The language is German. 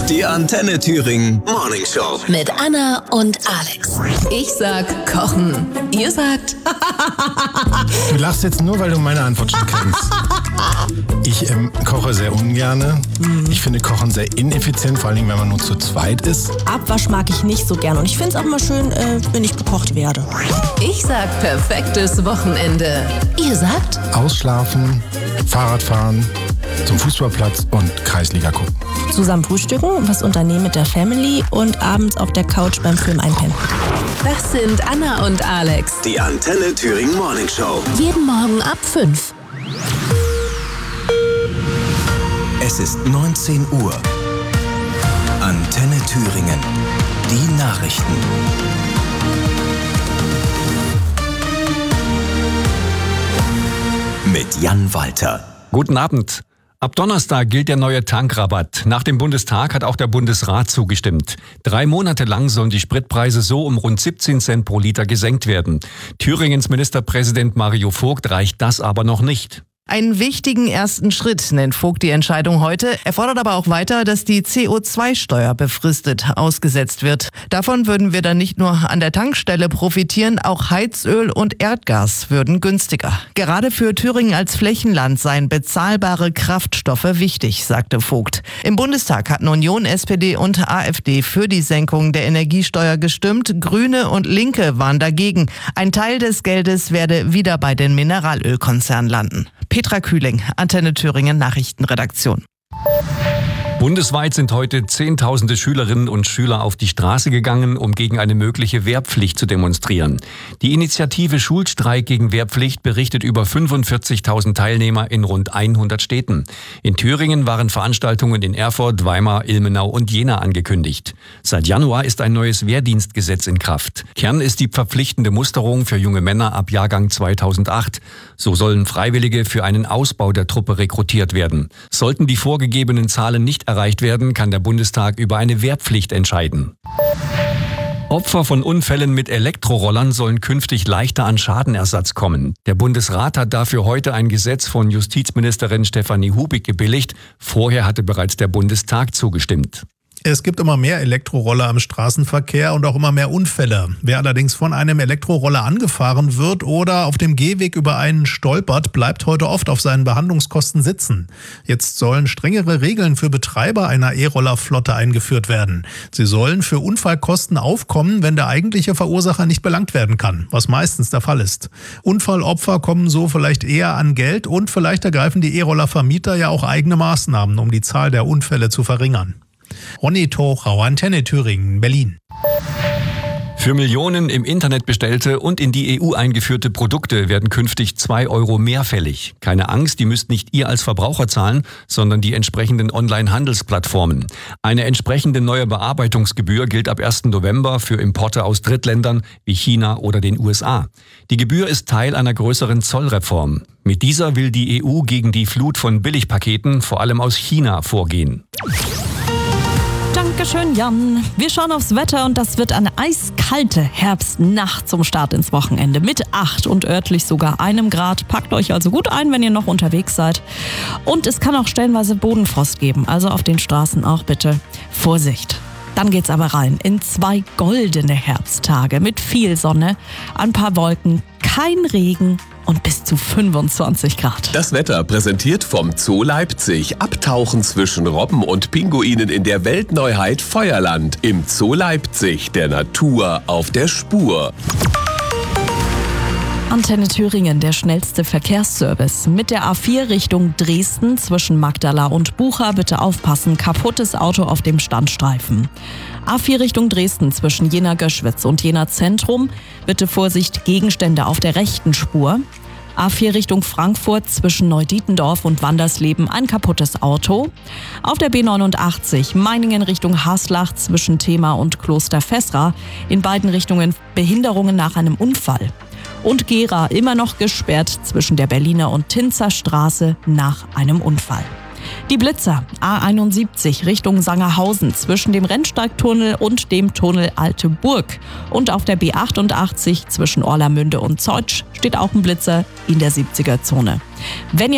Die Antenne Thüringen Morning Show. Mit Anna und Alex. Ich sag kochen. Ihr sagt... Du lachst jetzt nur, weil du meine Antwort schon kennst. Ich koche sehr ungerne. Ich finde Kochen sehr ineffizient, vor allem wenn man nur zu zweit ist. Abwasch mag ich nicht so gern und ich finde es auch immer schön, wenn ich bekocht werde. Ich sag perfektes Wochenende. Ihr sagt... Ausschlafen, Fahrrad fahren, zum Fußballplatz und Kreisliga gucken. Zusammen frühstücken, was unternehmen mit der Family und abends auf der Couch beim Film einpennen. Das sind Anna und Alex. Die Antenne Thüringen Morning Show. Jeden Morgen ab 5. Es ist 19 Uhr. Antenne Thüringen. Die Nachrichten. Mit Jan Walter. Guten Abend. Ab Donnerstag gilt der neue Tankrabatt. Nach dem Bundestag hat auch der Bundesrat zugestimmt. 3 Monate lang sollen die Spritpreise so um rund 17 Cent pro Liter gesenkt werden. Thüringens Ministerpräsident Mario Vogt reicht das aber noch nicht. Einen wichtigen ersten Schritt nennt Vogt die Entscheidung heute. Er fordert aber auch weiter, dass die CO2-Steuer befristet ausgesetzt wird. Davon würden wir dann nicht nur an der Tankstelle profitieren, auch Heizöl und Erdgas würden günstiger. Gerade für Thüringen als Flächenland seien bezahlbare Kraftstoffe wichtig, sagte Vogt. Im Bundestag hatten Union, SPD und AfD für die Senkung der Energiesteuer gestimmt. Grüne und Linke waren dagegen. Ein Teil des Geldes werde wieder bei den Mineralölkonzernen landen. Petra Kühling, Antenne Thüringen Nachrichtenredaktion. Bundesweit sind heute Zehntausende Schülerinnen und Schüler auf die Straße gegangen, um gegen eine mögliche Wehrpflicht zu demonstrieren. Die Initiative Schulstreik gegen Wehrpflicht berichtet über 45.000 Teilnehmer in rund 100 Städten. In Thüringen waren Veranstaltungen in Erfurt, Weimar, Ilmenau und Jena angekündigt. Seit Januar ist ein neues Wehrdienstgesetz in Kraft. Kern ist die verpflichtende Musterung für junge Männer ab Jahrgang 2008. So sollen Freiwillige für einen Ausbau der Truppe rekrutiert werden. Sollten die vorgegebenen Zahlen nicht erreicht werden, kann der Bundestag über eine Wehrpflicht entscheiden. Opfer von Unfällen mit Elektrorollern sollen künftig leichter an Schadenersatz kommen. Der Bundesrat hat dafür heute ein Gesetz von Justizministerin Stefanie Hubig gebilligt. Vorher hatte bereits der Bundestag zugestimmt. Es gibt immer mehr Elektroroller im Straßenverkehr und auch immer mehr Unfälle. Wer allerdings von einem Elektroroller angefahren wird oder auf dem Gehweg über einen stolpert, bleibt heute oft auf seinen Behandlungskosten sitzen. Jetzt sollen strengere Regeln für Betreiber einer E-Rollerflotte eingeführt werden. Sie sollen für Unfallkosten aufkommen, wenn der eigentliche Verursacher nicht belangt werden kann, was meistens der Fall ist. Unfallopfer kommen so vielleicht eher an Geld und vielleicht ergreifen die E-Roller-Vermieter ja auch eigene Maßnahmen, um die Zahl der Unfälle zu verringern. Ronny Tochau, Antenne Thüringen, Berlin. Für Millionen im Internet bestellte und in die EU eingeführte Produkte werden künftig 2 Euro mehr fällig. Keine Angst, die müsst nicht ihr als Verbraucher zahlen, sondern die entsprechenden Online-Handelsplattformen. Eine entsprechende neue Bearbeitungsgebühr gilt ab 1. November für Importe aus Drittländern wie China oder den USA. Die Gebühr ist Teil einer größeren Zollreform. Mit dieser will die EU gegen die Flut von Billigpaketen, vor allem aus China, vorgehen. Dankeschön, Jan. Wir schauen aufs Wetter und das wird eine eiskalte Herbstnacht zum Start ins Wochenende mit 8 und örtlich sogar 1 Grad. Packt euch also gut ein, wenn ihr noch unterwegs seid. Und es kann auch stellenweise Bodenfrost geben, also auf den Straßen auch bitte Vorsicht. Dann geht's aber rein in 2 goldene Herbsttage mit viel Sonne, ein paar Wolken, kein Regen und bis zu 25 Grad. Das Wetter präsentiert vom Zoo Leipzig. Abtauchen zwischen Robben und Pinguinen in der Weltneuheit Feuerland. Im Zoo Leipzig, der Natur auf der Spur. Antenne Thüringen, der schnellste Verkehrsservice. Mit der A4 Richtung Dresden zwischen Magdala und Bucha bitte aufpassen, kaputtes Auto auf dem Standstreifen. A4 Richtung Dresden zwischen Jena-Göschwitz und Jena-Zentrum bitte Vorsicht, Gegenstände auf der rechten Spur. A4 Richtung Frankfurt zwischen Neudietendorf und Wandersleben ein kaputtes Auto. Auf der B89 Meiningen Richtung Haslach zwischen Thema und Kloster Fessra in beiden Richtungen Behinderungen nach einem Unfall. Und Gera immer noch gesperrt zwischen der Berliner und Tinzer Straße nach einem Unfall. Die Blitzer A71 Richtung Sangerhausen zwischen dem Rennsteigtunnel und dem Tunnel Alte Burg. Und auf der B88 zwischen Orlamünde und Zeutsch steht auch ein Blitzer in der 70er-Zone. Wenn ihr